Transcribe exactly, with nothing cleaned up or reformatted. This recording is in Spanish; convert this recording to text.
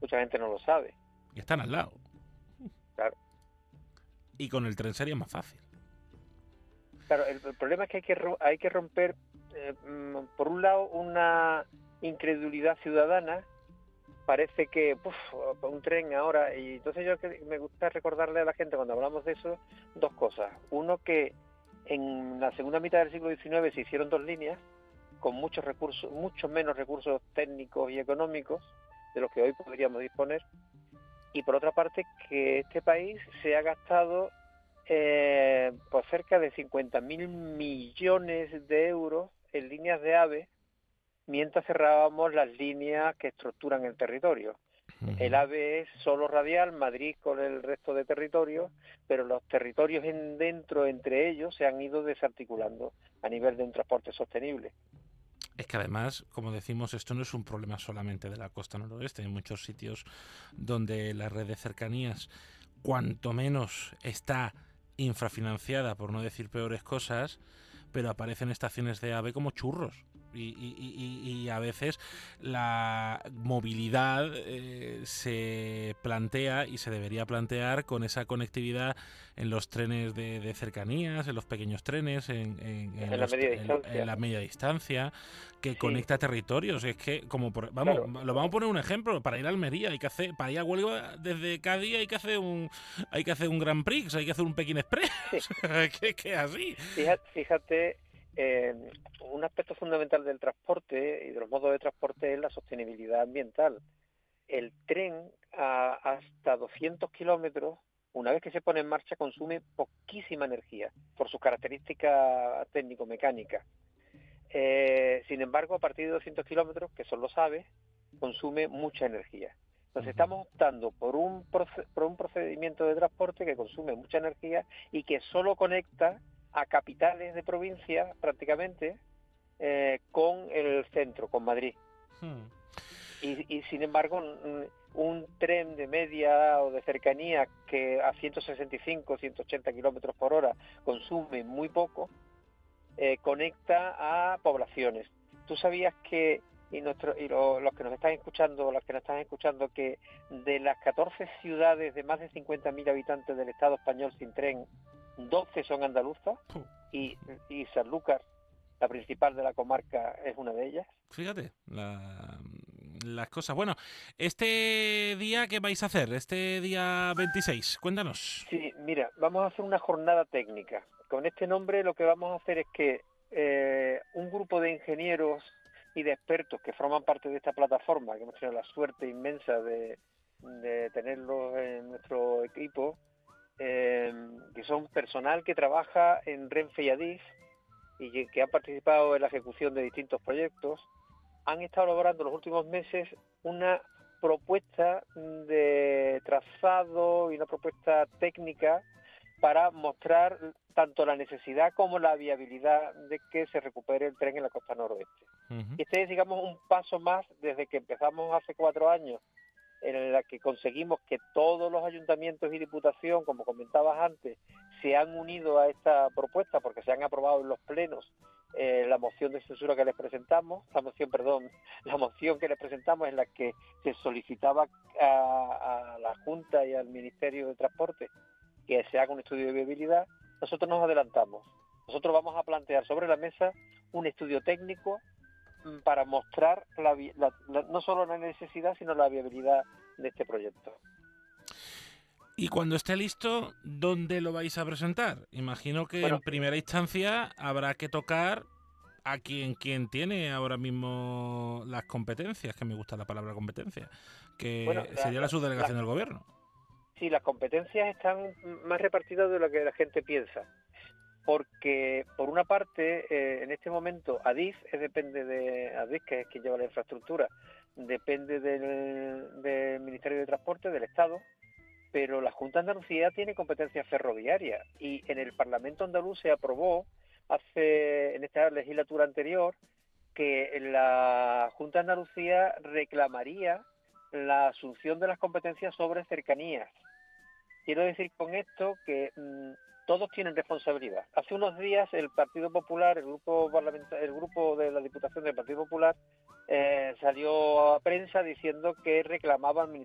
mucha gente no lo sabe. Y están al lado. Claro. Y con el tren sería más fácil. Claro, el, el problema es que hay que, hay que romper, eh, por un lado, una incredulidad ciudadana. Parece que uf, un tren ahora, y entonces yo que me gusta recordarle a la gente cuando hablamos de eso dos cosas. Uno, que en la segunda mitad del siglo diecinueve se hicieron dos líneas con muchos recursos, muchos menos recursos técnicos y económicos de los que hoy podríamos disponer. Y por otra parte, que este país se ha gastado eh, por cerca de cincuenta mil millones de euros en líneas de AVE, mientras cerrábamos las líneas que estructuran el territorio. Uh-huh. El AVE es solo radial, Madrid con el resto de territorios, pero los territorios en dentro, entre ellos, se han ido desarticulando a nivel de un transporte sostenible. Es que además, como decimos, esto no es un problema solamente de la costa noroeste. Hay muchos sitios donde la red de cercanías, cuanto menos está infrafinanciada, por no decir peores cosas, pero aparecen estaciones de AVE como churros. Y, y, y, y a veces la movilidad eh, se plantea y se debería plantear con esa conectividad en los trenes de, de cercanías, en los pequeños trenes, en, en, en, en, los, la, media en, en la media distancia, que sí. Conecta territorios. Es que, como por, vamos, claro. Lo vamos a poner un ejemplo. Para ir a Almería hay que hacer, para ir a Huelva desde Cádiz hay que hacer un, hay que hacer un Grand Prix, hay que hacer un Pekín Express. Sí. que, que así. Fíjate, fíjate eh, un aspecto fundamental del transporte y de los modos de transporte es la sostenibilidad ambiental. El tren a hasta doscientos kilómetros, una vez que se pone en marcha, consume poquísima energía por sus características técnico-mecánicas. Eh, sin embargo, a partir de doscientos kilómetros, que son los AVE, consume mucha energía. Entonces estamos optando por un, proce- por un procedimiento de transporte que consume mucha energía y que solo conecta a capitales de provincia prácticamente eh, con el centro, con Madrid. Hmm. Y, y sin embargo, un, un tren de media o de cercanía que a ciento sesenta y cinco, ciento ochenta kilómetros por hora consume muy poco, eh, conecta a poblaciones. ¿Tú sabías que, y, nuestro, y lo, los que nos están escuchando, los que nos están escuchando, que de las catorce ciudades de más de cincuenta mil habitantes del Estado español sin tren, doce son andaluzas? Y, y Sanlúcar, la principal de la comarca, es una de ellas. Fíjate, la, las cosas. Bueno, este día, ¿qué vais a hacer? Este día veintiséis, cuéntanos. Sí, mira, vamos a hacer una jornada técnica. Con este nombre lo que vamos a hacer es que eh, un grupo de ingenieros y de expertos que forman parte de esta plataforma, que hemos tenido la suerte inmensa de, de tenerlos en nuestro equipo, eh, que son personal que trabaja en Renfe y Adif y que, que han participado en la ejecución de distintos proyectos, han estado elaborando los últimos meses una propuesta de trazado y una propuesta técnica para mostrar tanto la necesidad como la viabilidad de que se recupere el tren en la costa noroeste. Uh-huh. Este es, digamos, un paso más desde que empezamos hace cuatro años, en la que conseguimos que todos los ayuntamientos y diputación, como comentabas antes, se han unido a esta propuesta porque se han aprobado en los plenos eh, la moción de censura que les presentamos, la moción, perdón, la moción que les presentamos en la que se solicitaba a, a la Junta y al Ministerio de Transporte que se haga un estudio de viabilidad. Nosotros nos adelantamos. Nosotros vamos a plantear sobre la mesa un estudio técnico para mostrar la, la, la, no solo la necesidad, sino la viabilidad de este proyecto. Y cuando esté listo, ¿dónde lo vais a presentar? Imagino que bueno, en primera instancia habrá que tocar a quien, quien tiene ahora mismo las competencias, que me gusta la palabra competencia, que bueno, la, sería la subdelegación la, del gobierno. Sí, las competencias están más repartidas de lo que la gente piensa. Porque, por una parte, eh, en este momento, Adif, es, depende de Adif, que es quien lleva la infraestructura, depende del, del Ministerio de Transporte, del Estado, pero la Junta de Andalucía tiene competencia ferroviaria y en el Parlamento andaluz se aprobó hace en esta legislatura anterior que la Junta de Andalucía reclamaría la asunción de las competencias sobre cercanías. Quiero decir con esto que mmm, todos tienen responsabilidad. Hace unos días el Partido Popular, el grupo parlamentario, el grupo de la Diputación del Partido Popular, eh, salió a prensa diciendo que reclamaba al Ministerio